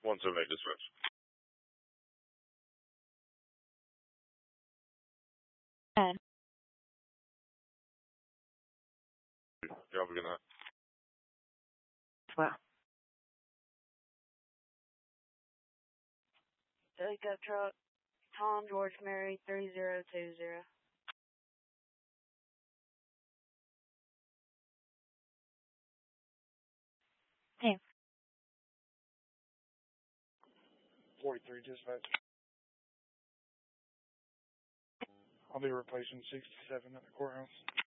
178 dispatch. And You have a good night. well, Pickup truck, Tom George Mary 3020. yeah. 43 dispatch. I'll be replacing 67 at the courthouse.